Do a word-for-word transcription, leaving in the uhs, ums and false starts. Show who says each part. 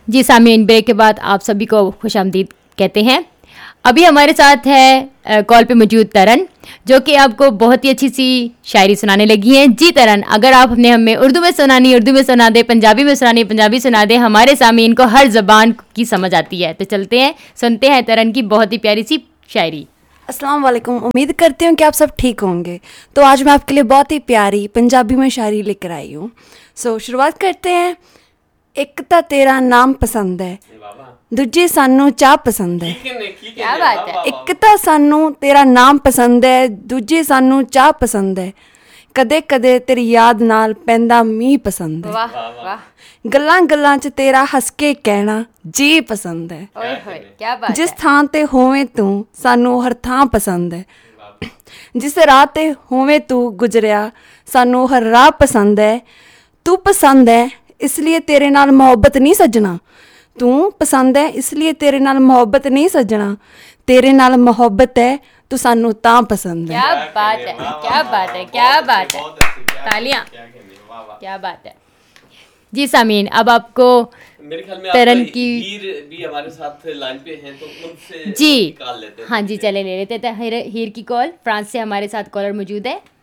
Speaker 1: जी सामीन, ब्रेक के बाद आप सभी को खुशामदीद कहते हैं। अभी हमारे साथ है कॉल पे मौजूद तरन, जो कि आपको बहुत ही अच्छी सी शायरी सुनाने लगी हैं। जी तरन, अगर आप अपने हमें उर्दू में सुनानी उर्दू में सुना दे, पंजाबी में सुनानी पंजाबी सुना दे, हमारे सामीन को हर ज़बान की समझ आती है। तो चलते हैं, सुनते हैं तरन की बहुत ही प्यारी सी शायरी।
Speaker 2: अस्सलाम वालेकुम, उम्मीद करती हूँ कि आप सब ठीक होंगे। तो आज मैं आपके लिए बहुत ही प्यारी पंजाबी में शायरी लेकर आई हूँ। सो शुरुआत करते हैं। एक तो तेरा नाम पसंद है, दूजी सानू चाह पसंद है।
Speaker 1: क्या बात है।
Speaker 2: एक तो सानू तेरा नाम पसंद है, दूजी सानू चाह पसंद है। कदे कदे तेरी याद नाल पैंदा मींह पसंद है।
Speaker 1: वाह वाह,
Speaker 2: गल्लां गल्लां च तेरा हंस के कहना जी पसंद है।
Speaker 1: ओए होए, क्या बात
Speaker 2: जिस
Speaker 1: है।
Speaker 2: थां ते होवे तू सानू हर थां पसंद है। जिस राह ते होवे तू गुजरिया सानू हर राह पसंद है। तू पसंद है इसलिए तेरे नाल मोहब्बत नहीं सजना, तू पसंद है इसलिए तेरे नाल मोहब्बत नहीं सजना। तेरे नाल मोहब्बत है तू सानू तां पसंद है।
Speaker 1: क्या बात है, क्या बात है, क्या बात है, तालियां, क्या बात है। जी सामीन, अब आपको
Speaker 3: मेरे ख्याल में
Speaker 1: तरन
Speaker 3: आप
Speaker 1: की
Speaker 3: हीर भी हमारे साथ लाइन पे हैं, तो उनसे
Speaker 1: जी
Speaker 3: निकाल लेते हैं।
Speaker 1: हाँ जी, चले ले लेते हैं हीर, हीर की कॉल। फ्रांस से हमारे साथ कॉलर मौजूद है।